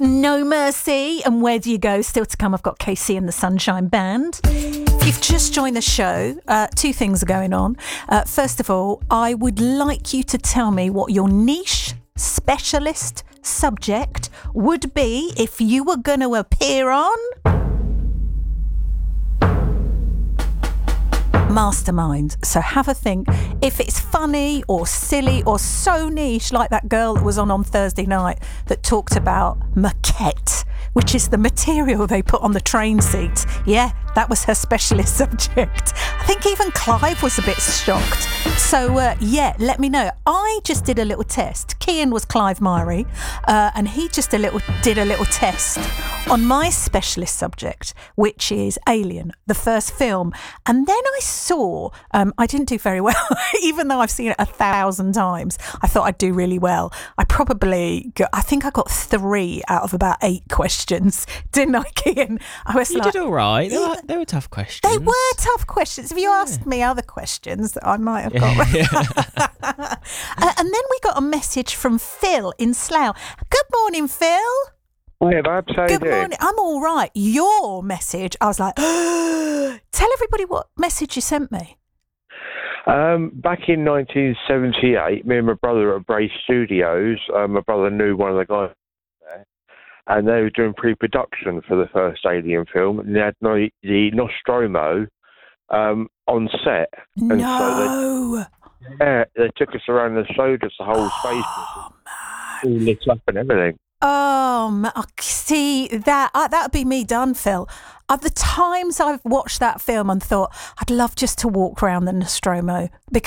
No Mercy and Where Do You Go? Still to come, I've got KC and the Sunshine Band. If you've just joined the show, two things are going on. First of all, I would like you to tell me what your niche specialist subject would be if you were going to appear on Mastermind. So have a think. If it's funny or silly or so niche, like that girl that was on Thursday night that talked about maquette, which is the material they put on the train seats. Yeah, that was her specialist subject. I think even Clive was a bit shocked. So, let me know. I just did a little test. Cian was Clive Myrie, and he just did a little test on my specialist subject, which is Alien, the first film. And then I saw, I didn't do very well, even though I've seen it 1,000 times. I thought I'd do really well. I think I got 3 out of about 8 questions, didn't I, Cian? You did all right. They were tough questions. They were tough questions. If you asked me other questions, I might have got. And then we got a message from Phil in Slough. Good morning, Phil. Hi, Babs. How you doing? Good morning. I'm all right. Your message, I was like, tell everybody what message you sent me. Back in 1978, me and my brother at Bray Studios, my brother knew one of the guys there, and they were doing pre-production for the first Alien film, and they had the Nostromo on set. And No. So they took us around and showed us the whole space. All lit up and everything. Oh, see, that would be me done, Phil. The times I've watched that film and thought, I'd love just to walk around the Nostromo, because